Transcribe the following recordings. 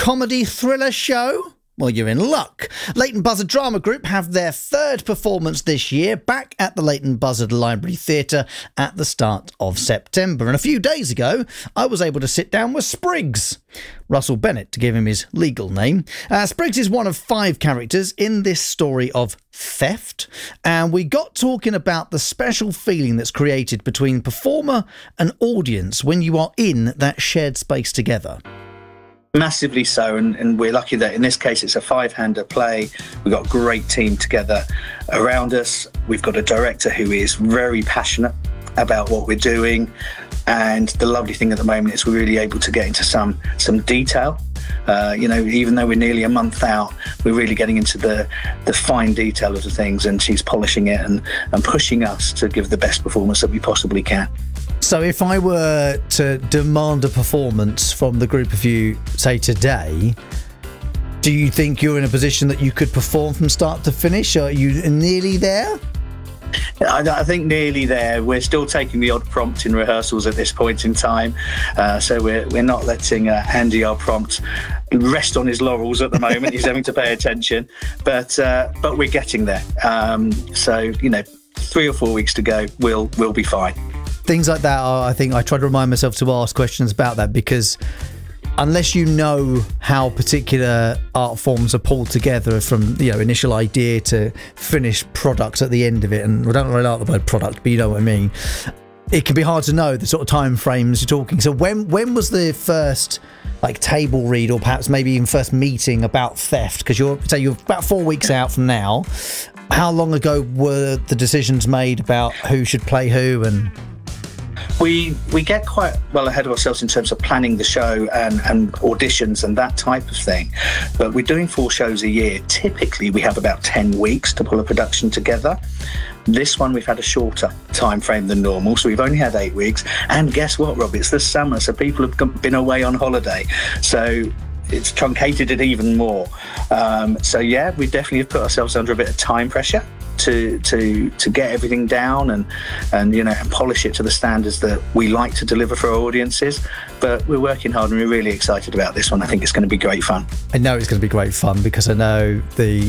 comedy thriller show? Well, you're in luck. Leighton Buzzard Drama Group have their third performance this year back at the Leighton Buzzard Library Theatre at the start of September. And a few days ago, I was able to sit down with Spriggs. Russell Bennett, to give him his legal name. Spriggs is one of 5 characters in this story of theft. And we got talking about the special feeling that's created between performer and audience when you are in that shared space together. Massively so, and we're lucky that in this case it's a 5-hander play. We've got a great team together around us. We've got a director who is very passionate about what we're doing, and the lovely thing at the moment is we're really able to get into some detail. Even though we're nearly a month out, we're really getting into the fine detail of the things, and she's polishing it and pushing us to give the best performance that we possibly can. So if I were to demand a performance from the group of you, say today, do you think you're in a position that you could perform from start to finish? Are you nearly there? I think nearly there. We're still taking the odd prompt in rehearsals at this point in time, so we're not letting Andy, our prompt, rest on his laurels at the moment. He's having to pay attention, but we're getting there. 3 or 4 weeks to go, we'll be fine. Things like that I think I try to remind myself to ask questions about that, because unless you know how particular art forms are pulled together from initial idea to finished product at the end of it, and we don't really like the word product, but you know what I mean, it can be hard to know the sort of time frames you're talking. So when was the first table read, or perhaps maybe even first meeting about theft? Because you're about 4 weeks out from now. How long ago were the decisions made about who should play who? And We get quite well ahead of ourselves in terms of planning the show and auditions and that type of thing. But we're doing 4 shows a year. Typically, we have about 10 weeks to pull a production together. This one, we've had a shorter time frame than normal, so we've only had 8 weeks. And guess what, Rob? It's the summer, so people have been away on holiday. So it's truncated it even more. We definitely have put ourselves under a bit of time pressure to get everything down and polish it to the standards that we like to deliver for our audiences. But we're working hard, and we're really excited about this one. I think it's going to be great fun. I know it's going to be great fun, because I know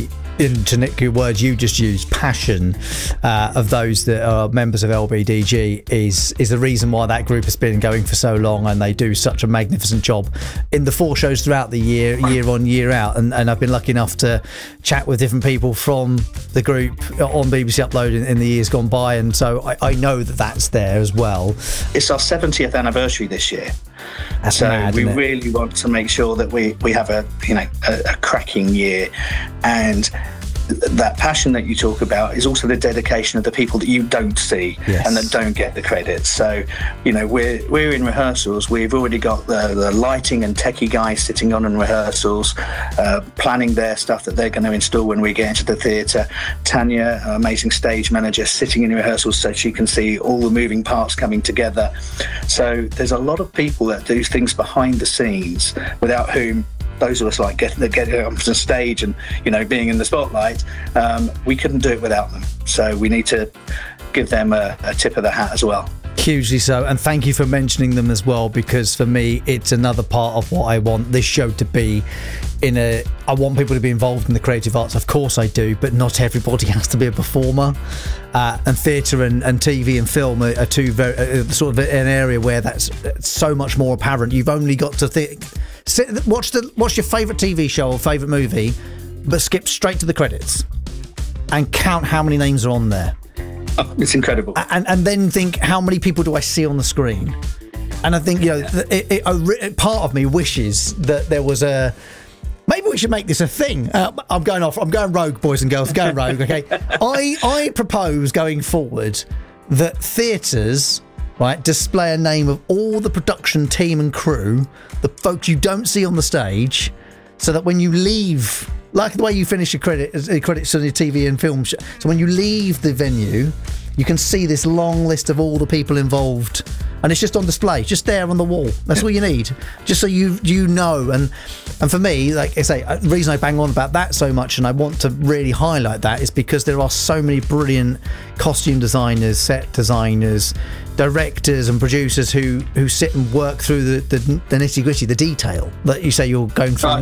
to nick your words you just used, passion of those that are members of LBDG is the reason why that group has been going for so long, and they do such a magnificent job in the 4 shows throughout the year on, year out. And I've been lucky enough to chat with different people from the group on BBC Upload in the years gone by, and so I know that's there as well. It's our 70th anniversary this year. That's so mad, we really want to make sure that we have a cracking year, and that passion that you talk about is also the dedication of the people that you don't see. Yes. And that don't get the credit. So we're in rehearsals. We've already got the lighting and techie guys sitting on in rehearsals, planning their stuff that they're going to install when we get into the theatre. Tanya, our amazing stage manager, sitting in rehearsals so she can see all the moving parts coming together. So there's a lot of people that do things behind the scenes without whom those of us getting onto the stage and being in the spotlight, we couldn't do it without them. So we need to give them a tip of the hat as well. Hugely so, and thank you for mentioning them as well, because for me it's another part of what I want this show to be. I want people to be involved in the creative arts, of course I do, but not everybody has to be a performer. And theatre and TV and film are two very sort of an area where that's so much more apparent. You've only got to watch your favourite TV show or favourite movie, but skip straight to the credits and count how many names are on there. Oh, it's incredible. And then think, how many people do I see on the screen? And I think part of me wishes that there was maybe we should make this a thing. I'm going rogue, boys and girls. I'm going rogue, okay? I propose going forward that theatres, display a name of all the production team and crew, the folks you don't see on the stage, so that when you leave, like the way you finish your credits on your TV and film show, so when you leave the venue, you can see this long list of all the people involved, and it's just on display, just there on the wall. That's all you need, just so you know. And for me, like I say, the reason I bang on about that so much, and I want to really highlight that, is because there are so many brilliant costume designers, set designers, directors and producers who sit and work through the nitty-gritty, the detail that you say you're going through